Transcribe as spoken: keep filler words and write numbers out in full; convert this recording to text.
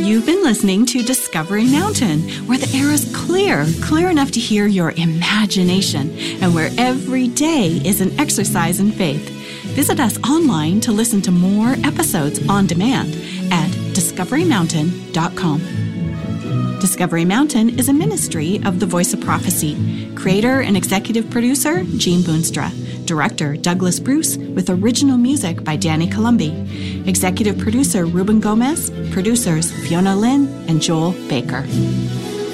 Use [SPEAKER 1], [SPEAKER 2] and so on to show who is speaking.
[SPEAKER 1] You've been listening to Discovery Mountain, where the air is clear, clear enough to hear your imagination, and where every day is an exercise in faith. Visit us online to listen to more episodes on demand at discovery mountain dot com. Discovery Mountain is a ministry of the Voice of Prophecy. Creator and executive producer, Gene Boonstra. Director, Douglas Bruce, with original music by Danny Columbi. Executive producer, Ruben Gomez. Producers, Fiona Lynn and Joel Baker.